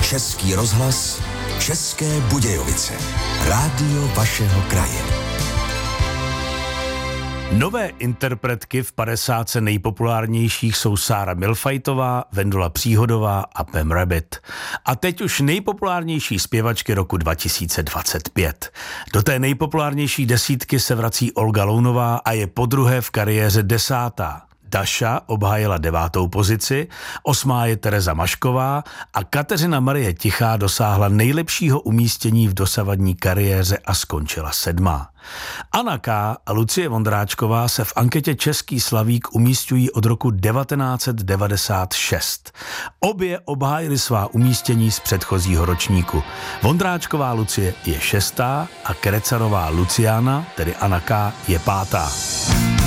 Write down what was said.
Český rozhlas, České Budějovice. Rádio vašeho kraje. Nové interpretky v 50 nejpopulárnějších jsou Sára Milfajtová, Vendula Příhodová a Pam Rabbit. A teď už nejpopulárnější zpěvačky roku 2025. Do té nejpopulárnější desítky se vrací Olga Lounová a je podruhé v kariéře 10. Daša obhájila 9. pozici, 8. je Tereza Mašková a Kateřina Marie Tichá dosáhla nejlepšího umístění v dosavadní kariéře a skončila 7. Anna K. a Lucie Vondráčková se v anketě Český slavík umísťují od roku 1996. Obě obhájily svá umístění z předchozího ročníku. Vondráčková Lucie je 6. a Krecarová Luciana, tedy Anna K., je 5.